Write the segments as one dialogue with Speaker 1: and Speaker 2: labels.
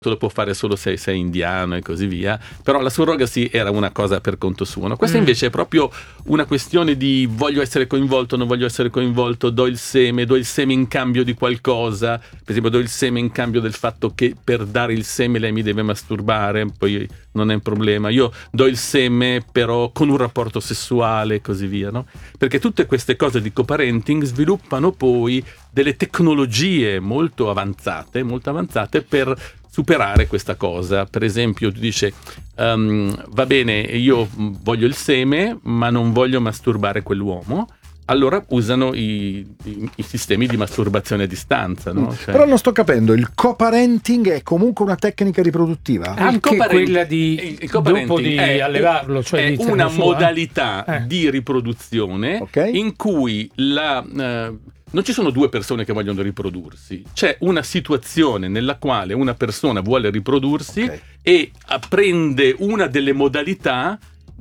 Speaker 1: lo può fare solo se sei indiano e così via, però la surrogacy era una cosa per conto suo, no? Questa invece è proprio una questione di voglio essere coinvolto, non voglio essere coinvolto, do il seme in cambio di qualcosa, per esempio do il seme in cambio del fatto che per dare il seme lei mi deve masturbare, poi non è un problema, io do il seme però con un rapporto sessuale e così via, no? Perché tutte queste cose di coparenting sviluppano poi delle tecnologie molto avanzate per superare questa cosa. Per esempio tu dici va bene, io voglio il seme ma non voglio masturbare quell'uomo, allora usano i sistemi di masturbazione a distanza, no? Cioè,
Speaker 2: però non sto capendo, il coparenting è comunque una tecnica riproduttiva?
Speaker 3: Anche quella di dopo di allevarlo, cioè
Speaker 1: è una modalità di riproduzione in cui non ci sono due persone che vogliono riprodursi, c'è una situazione nella quale una persona vuole riprodursi e prende una delle modalità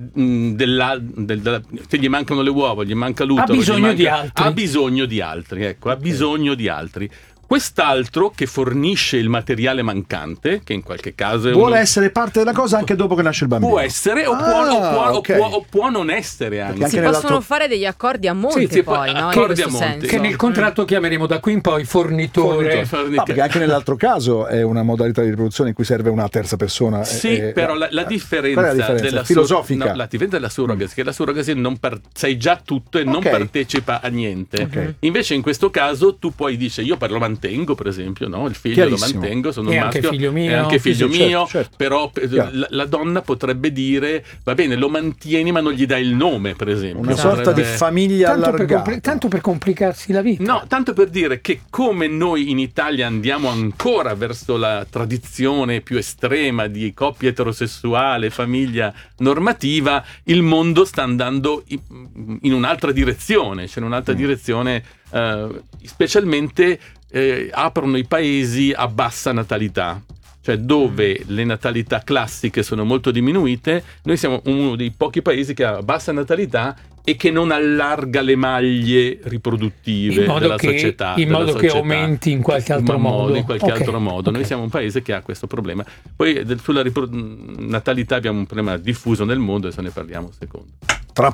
Speaker 1: che gli mancano le uova, gli manca l'utero, ha bisogno di altri. Quest'altro che fornisce il materiale mancante, che in qualche caso
Speaker 2: vuole essere parte della cosa anche dopo che nasce il bambino.
Speaker 1: Può essere o può non essere anche.
Speaker 4: Si possono fare degli accordi a monte poi, no?
Speaker 1: Accordi a monte.
Speaker 3: Che nel contratto chiameremo da qui in poi fornitore.
Speaker 2: No, perché anche nell'altro caso è una modalità di riproduzione in cui serve una terza persona.
Speaker 1: Sì, però la differenza della
Speaker 2: filosofica.
Speaker 1: La differenza della surrogacy, che la surrogacy sai già tutto e non partecipa a niente. Invece in questo caso tu poi dici io lo mantengo, per esempio, no? Il figlio lo mantengo, sono un maschio, è anche figlio mio, certo. Però la donna potrebbe dire va bene, lo mantieni ma non gli dai il nome, per esempio.
Speaker 2: Una sorta di famiglia allargata.
Speaker 3: Tanto per complicarsi la vita.
Speaker 1: No, tanto per dire che come noi in Italia andiamo ancora verso la tradizione più estrema di coppia eterosessuale, famiglia normativa, il mondo sta andando in un'altra direzione, cioè in un'altra direzione, specialmente aprono i paesi a bassa natalità, cioè dove le natalità classiche sono molto diminuite. Noi siamo uno dei pochi paesi che ha bassa natalità e che non allarga le maglie riproduttive della società.
Speaker 3: In modo che aumenti in qualche altro modo.
Speaker 1: Altro modo. Noi siamo un paese che ha questo problema. Poi sulla natalità abbiamo un problema diffuso nel mondo e se ne parliamo secondo.